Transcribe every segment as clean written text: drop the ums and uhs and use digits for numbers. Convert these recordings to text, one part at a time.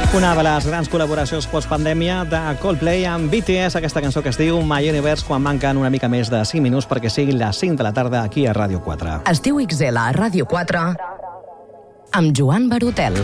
Una de les grans col·laboracions postpandèmia de Coldplay amb BTS, aquesta cançó que es diu My Universe, quan manquen una mica més de 5 minuts perquè siguin les 5 de la tarda aquí a Ràdio 4. Estiu XL a Ràdio 4 amb Joan Barotel.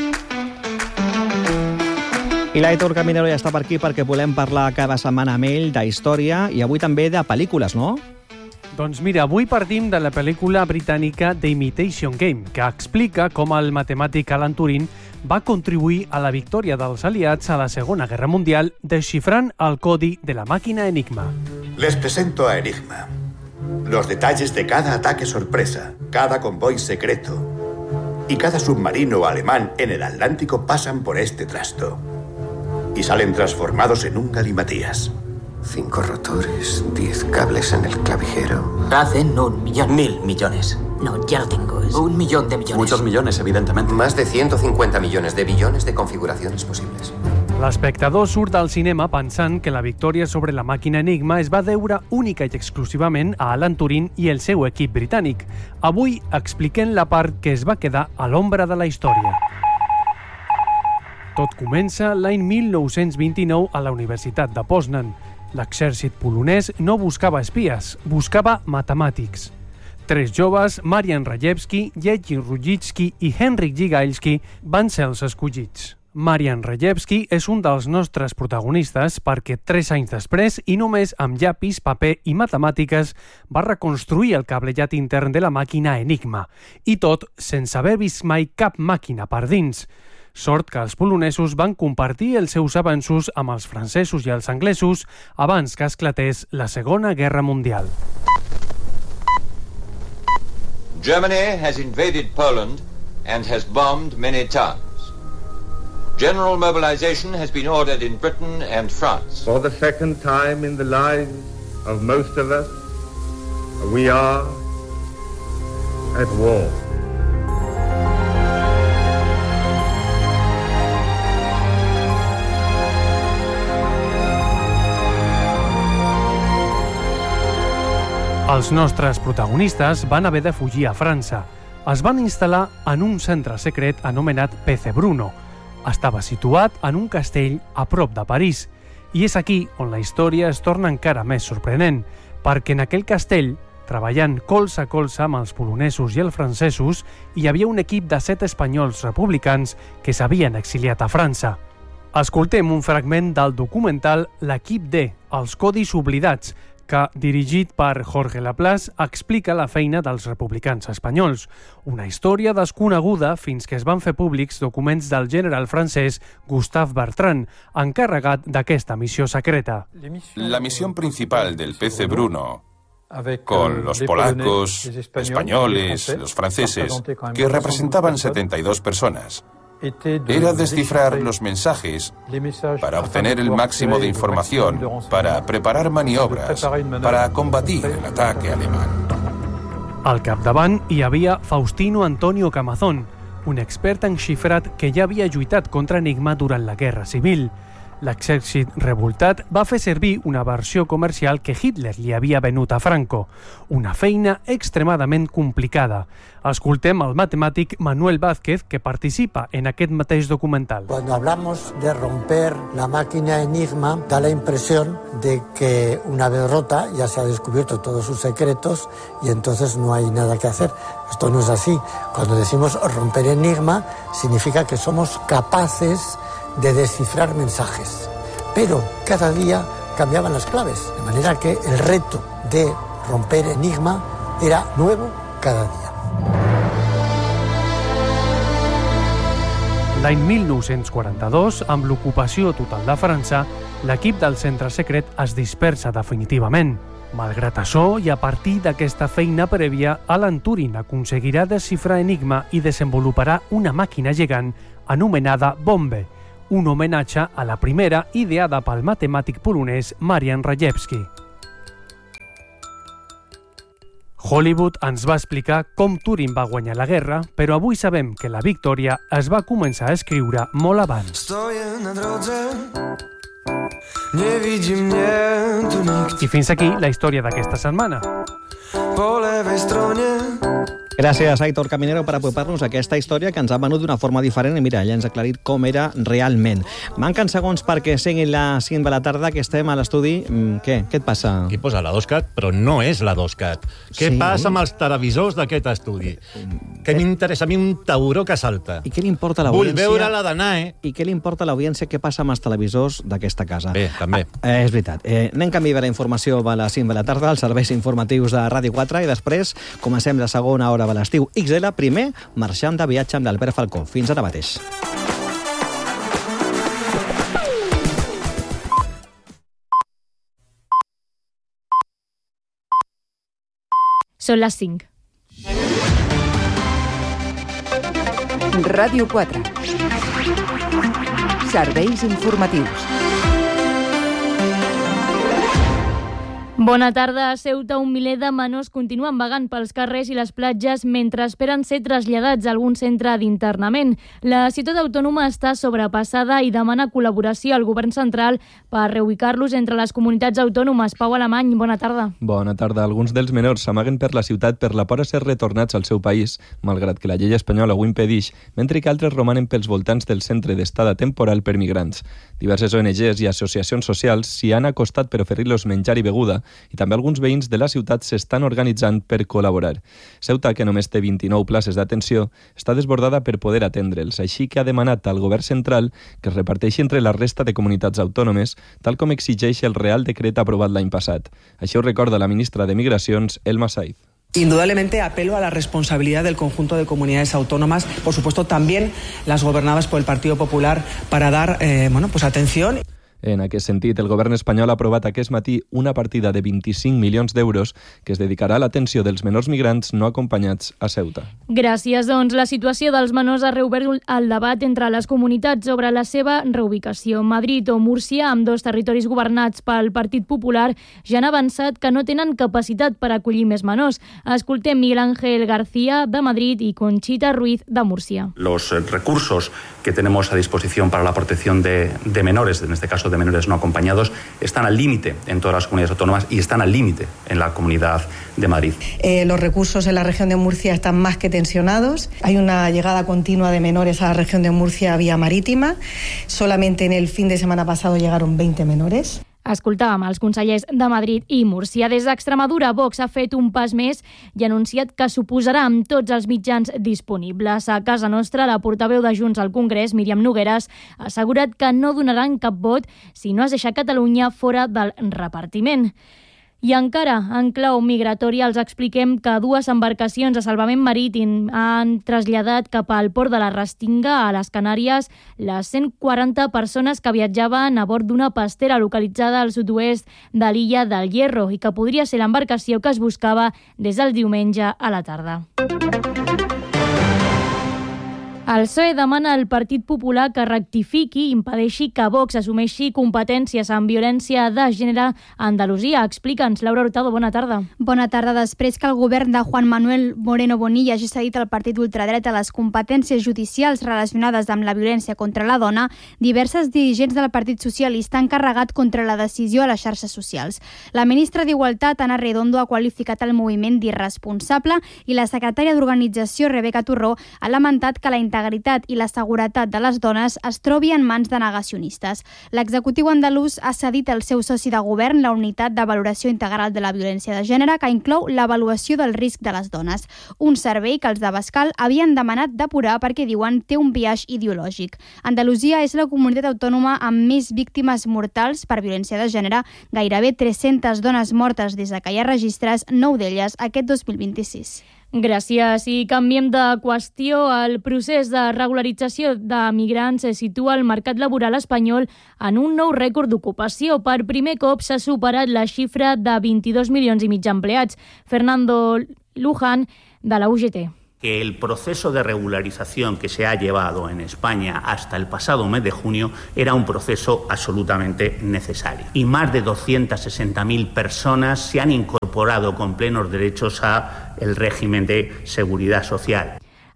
I l'Aitor Caminero ja està per aquí perquè volem parlar cada setmana amb ell d'història i avui també de pel·lícules, no? Doncs mira, avui partim de la pel·lícula britànica The Imitation Game, que explica com el matemàtic Alan Turing va contribuir a la victòria dels aliats a la Segona Guerra Mundial desxifrant el codi de la màquina Enigma. Les presento a Enigma. Los detalles de cada ataque sorpresa, cada convoy secreto y cada submarino alemán en el Atlántico pasan por este trasto y salen transformados en un galimatías. 5 rotores, 10 cables en el clavijero. Hacen 1.000.000. 1.000 millones. No, ya lo tengo. Es 1.000.000 de millones. Muchos millones, evidentemente. Más de 150 millones de billones de configuraciones posibles. L'espectador surt del cinema pensant que la victòria sobre la màquina Enigma es va deure única i exclusivament a Alan Turing i el seu equip britànic. Avui expliquem la part que es va quedar a l'ombra de la història. Tot comença l'any 1929 a la Universitat de Poznan. L'exèrcit polonès no buscava espies, buscava matemàtics. 3 joves, Marian Rejewski, Yegin Rujicki i Henryk Jigailski, van ser els escollits. Marian Rejewski és un dels nostres protagonistes perquè 3 anys després, i només amb llapis, paper i matemàtiques, va reconstruir el cablellat intern de la màquina Enigma. I tot sense haver vist mai cap màquina per dins. Sort que els polonesos van compartir els seus avanços amb els francesos i els anglesos abans que esclatés la Segona Guerra Mundial. Germany has invaded Poland and has bombed many towns. General mobilization has been ordered in Britain and France. For the second time in the lives of most of us, we are at war. Els nostres protagonistes van haver de fugir a França. Es van instal·lar en un centre secret anomenat PC Bruno. Estava situat en un castell a prop de París. I és aquí on la història es torna encara més sorprenent, perquè en aquell castell, treballant colze a colze amb els polonesos i els francesos, hi havia un equip de 7 espanyols republicans que s'havien exiliat a França. Escoltem un fragment del documental L'equip D, els codis oblidats, que, dirigit per Jorge Laplace, explica la feina dels republicans espanyols. Una història desconeguda fins que es van fer públics documents del general francès Gustave Bertrand, encarregat d'aquesta missió secreta. La misión principal del PC Bruno, con los polacos, españoles, los franceses, que representaban 72 personas, era descifrar los mensajes para obtener el máximo de información, para preparar maniobras, para combatir el ataque alemán. Al capdavant hi havia Faustino Antonio Camazón, un expert en xifrat que ja havia lluitat contra Enigma durant la Guerra Civil. L'exèrcit revoltat va fer servir una versió comercial que Hitler li havia venut a Franco, una feina extremadament complicada. Escoltem el matemàtic Manuel Vázquez, que participa en aquest mateix documental. Cuando hablamos de romper la máquina Enigma, da la impresión de que una vez rota ya se ha descubierto todos sus secretos y entonces no hay nada que hacer. Esto no es así. Cuando decimos romper Enigma, significa que somos capaces de descifrar mensajes. Pero cada día cambiaban las claves, de manera que el reto de romper Enigma era nuevo cada día. L'any 1942, amb l'ocupació total de França, l'equip del centre secret es dispersa definitivament. Malgrat això, i a partir d'aquesta feina prèvia, Alan Turing aconseguirà desxifrar Enigma i desenvoluparà una màquina gegant anomenada Bombe, un homenatge a la primera ideada pel matemàtic polonès Marian Rejewski. Hollywood ens va explicar com Turing va guanyar la guerra, però avui sabem que la victòria es va començar a escriure molt abans. I fins aquí la història d'aquesta setmana. Gràcies, Aitor Caminero, per apropar-nos a aquesta història que ens ha venut d'una forma diferent i mira, ja ens ha aclarit com era realment. Manquen segons perquè siguin les 5 de la tarda que estem a l'estudi. Què et passa? Aquí posa la 2CAT, però no és la 2CAT. Què passa amb els televisors d'aquest estudi? Què m'interessa a mi un tauró que salta? I què li importa a l'audiència? Vull veure la d'Anae. I què li importa a l'audiència què passa amb els televisors d'aquesta casa? Bé, també. És veritat. Anem canvi de la informació a les 5 de la tarda, als serveis informatius de Ràdio 4, i després comencem la segona hora de l'estiu XL, primer marxant de viatge amb l'Albert Falcó. Fins ara mateix. Són les 5. Ràdio 4. Serveis informatius. Bona tarda. A Ceuta, un miler de menors continuen vagant pels carrers i les platges mentre esperen ser traslladats a algun centre d'internament. La ciutat autònoma està sobrepassada i demana col·laboració al govern central per reubicar-los entre les comunitats autònomes. Pau Alemany, bona tarda. Bona tarda. Alguns dels menors s'amaguen per la ciutat per la por a ser retornats al seu país, malgrat que la llei espanyola ho impedeix, mentre que altres romanen pels voltants del centre d'estada temporal per migrants. Diverses ONGs i associacions socials s'hi han acostat per oferir-los menjar i beguda, i també alguns veïns de la ciutat s'estan organitzant per col·laborar. Ceuta, que només té 29 places d'atenció, està desbordada per poder atendre'ls, així que ha demanat al govern central que es reparteixi entre la resta de comunitats autònomes, tal com exigeix el Real Decret aprovat l'any passat. Així ho recorda la ministra de Migracions, Elma Saiz. Indudablemente apelo a la responsabilidad del conjunto de comunidades autónomas, por supuesto también las gobernadas por el Partido Popular, para dar atención. En aquest sentit, el govern espanyol ha aprovat aquest matí una partida de 25 milions d'euros que es dedicarà a l'atenció dels menors migrants no acompanyats a Ceuta. Gràcies, doncs. La situació dels menors ha reobert el debat entre les comunitats sobre la seva reubicació. Madrid o Múrcia, amb dos territoris governats pel Partit Popular, ja han avançat que no tenen capacitat per acollir més menors. Escoltem Miguel Ángel García, de Madrid, i Conchita Ruiz, de Múrcia. Los recursos que tenemos a disposición para la protección de menores, en este caso de menores no acompañados, están al límite en todas las comunidades autónomas y están al límite en la Comunidad de Madrid. Los recursos en la región de Murcia están más que tensionados. Hay una llegada continua de menores a la región de Murcia vía marítima. Solamente en el fin de semana pasado llegaron 20 menores. Escoltàvem els consellers de Madrid i Múrcia. Des d'Extremadura, Vox ha fet un pas més i ha anunciat que s'oposarà amb tots els mitjans disponibles. A casa nostra, la portaveu de Junts al Congrés, Míriam Nogueras, ha assegurat que no donaran cap vot si no es deixa Catalunya fora del repartiment. I encara, en clau migratòria, els expliquem que dues embarcacions de salvament marítim han traslladat cap al port de la Restinga, a les Canàries, les 140 persones que viatjaven a bord d'una pastera localitzada al sud-oest de l'illa del Hierro i que podria ser l'embarcació que es buscava des del diumenge a la tarda. El PSOE demana al Partit Popular que rectifiqui i impedeixi que Vox assumeixi competències en violència de gènere a Andalusia. Explica'ns, Laura Hurtado, bona tarda. Bona tarda. Després que el govern de Juan Manuel Moreno Bonilla hagi cedit al partit ultradreta les competències judicials relacionades amb la violència contra la dona, diverses dirigents del Partit Socialista han carregat contra la decisió a les xarxes socials. La ministra d'Igualtat, Ana Redondo, ha qualificat el moviment d'irresponsable i la secretària d'Organització, Rebeca Turró, ha lamentat que la integritat i la seguretat de les dones es trobi en mans de negacionistes. L'executiu andalús ha cedit al seu soci de govern la unitat de valoració integral de la violència de gènere, que inclou l'avaluació del risc de les dones, un servei que els d'Abascal havien demanat depurar perquè, diuen, té un biaix ideològic. Andalusia és la comunitat autònoma amb més víctimes mortals per violència de gènere, gairebé 300 dones mortes des que hi ha registres, 9 d'elles aquest 2026. Gràcies. I canviem de qüestió. El procés de regularització de migrants se situa al mercat laboral espanyol en un nou rècord d'ocupació. Per primer cop s'ha superat la xifra de 22 milions i mig d'empleats. Fernando Luján, de la UGT. Que el proceso de regularización que se ha llevado en España hasta el pasado mes de junio era un proceso absolutamente necesario. Y más de 260.000 personas se han incorporado con plenos derechos al régimen de seguridad social.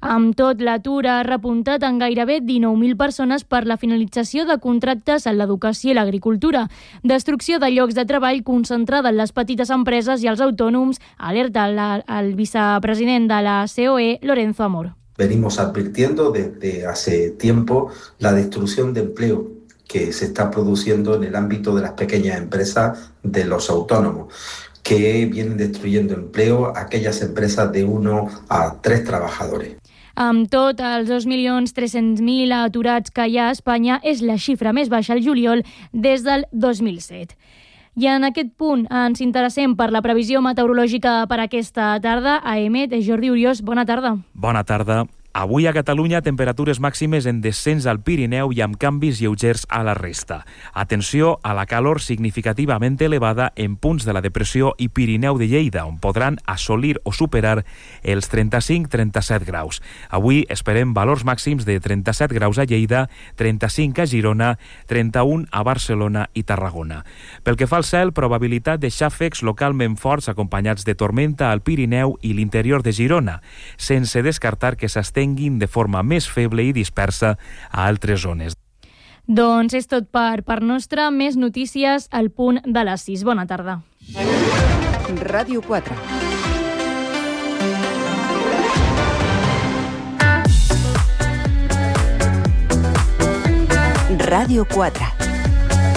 Amb tot, l'atur ha repuntat en gairebé 19.000 persones per la finalització de contractes en l'educació i l'agricultura. Destrucció de llocs de treball concentrada en les petites empreses i els autònoms, alerta el vicepresident de la COE, Lorenzo Amor. Venimos advirtiendo desde hace tiempo la destrucción de empleo que se está produciendo en el ámbito de las pequeñas empresas, de los autónomos, que vienen destruyendo empleo aquellas empresas de 1 a 3 trabajadores. Amb tot, els 2.300.000 aturats que hi ha a Espanya és la xifra més baixa al juliol des del 2007. I en aquest punt ens interessem per la previsió meteorològica per aquesta tarda. A EMET, Jordi Uriós, bona tarda. Bona tarda. Avui a Catalunya temperatures màximes en descens al Pirineu i amb canvis lleugers a la resta. Atenció a la calor significativament elevada en punts de la depressió i Pirineu de Lleida, on podran assolir o superar els 35-37 graus. Avui esperem valors màxims de 37 graus a Lleida, 35 a Girona, 31 a Barcelona i Tarragona. Pel que fa al cel, probabilitat de xàfecs localment forts acompanyats de tormenta al Pirineu i l'interior de Girona, sense descartar que s'estenguin de forma més feble i dispersa a altres zones. Doncs és tot per nostra. Més notícies al punt de les 6. Bona tarda. Ràdio 4. Ràdio 4.